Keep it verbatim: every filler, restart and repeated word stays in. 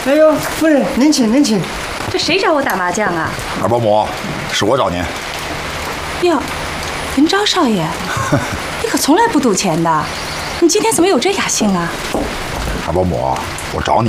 哎呦，夫人，您请您请。 这谁找我打麻将啊？ 二保姆，是我找您。 哟，文昭少爷，你可从来不赌钱的，你今天怎么有这雅兴啊？ 二保姆，我找你